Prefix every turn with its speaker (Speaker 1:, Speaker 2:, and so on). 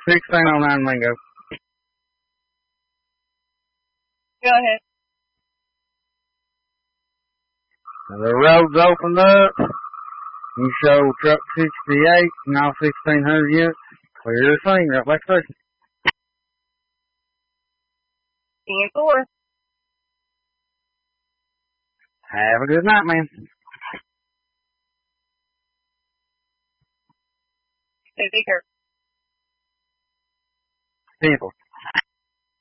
Speaker 1: 1609 Mingo.
Speaker 2: Go ahead.
Speaker 1: The road's opened up. You show truck 68 and all 1,600 units. Clear the scene, right back station.
Speaker 2: 10-4.
Speaker 1: Have a good night, man.
Speaker 2: Stay bigger.
Speaker 1: 10-4.